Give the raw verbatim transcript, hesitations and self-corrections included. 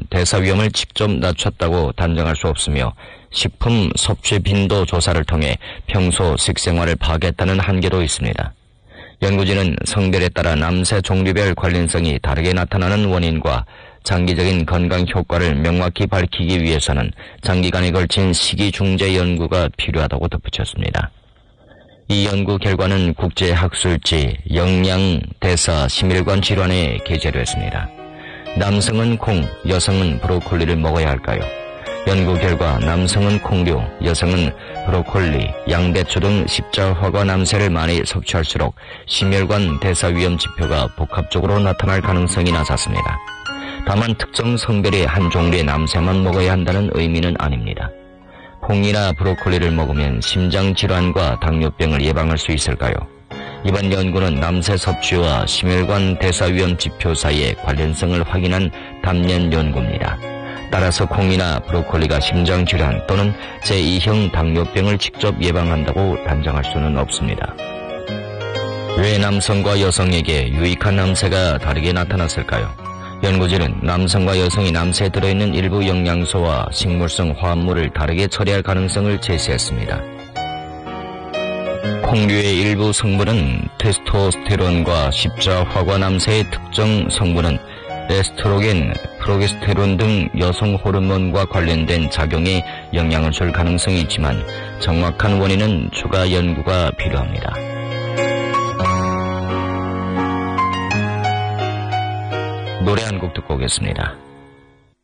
대사 위험을 직접 낮췄다고 단정할 수 없으며 식품 섭취 빈도 조사를 통해 평소 식생활을 파악했다는 한계도 있습니다. 연구진은 성별에 따라 남새 종류별 관련성이 다르게 나타나는 원인과 장기적인 건강 효과를 명확히 밝히기 위해서는 장기간에 걸친 식이중재 연구가 필요하다고 덧붙였습니다. 이 연구 결과는 국제학술지 영양대사심혈관 질환에 게재됐습니다. 남성은 콩, 여성은 브로콜리를 먹어야 할까요? 연구 결과 남성은 콩류, 여성은 브로콜리, 양배추 등 십자화과 남새를 많이 섭취할수록 심혈관 대사 위험 지표가 복합적으로 나타날 가능성이 낮았습니다. 다만 특정 성별의 한 종류의 남새만 먹어야 한다는 의미는 아닙니다. 콩이나 브로콜리를 먹으면 심장질환과 당뇨병을 예방할 수 있을까요? 이번 연구는 남새 섭취와 심혈관 대사 위험 지표 사이의 관련성을 확인한 단년 연구입니다. 따라서 콩이나 브로콜리가 심장질환 또는 제이형 당뇨병을 직접 예방한다고 단정할 수는 없습니다. 왜 남성과 여성에게 유익한 남새가 다르게 나타났을까요? 연구진은 남성과 여성이 남새에 들어있는 일부 영양소와 식물성 화합물을 다르게 처리할 가능성을 제시했습니다. 콩류의 일부 성분은 테스토스테론과 십자화과 남새의 특정 성분은 에스트로겐, 프로게스테론 등 여성 호르몬과 관련된 작용에 영향을 줄 가능성이 있지만 정확한 원인은 추가 연구가 필요합니다. 노래 한 곡 듣고 오겠습니다.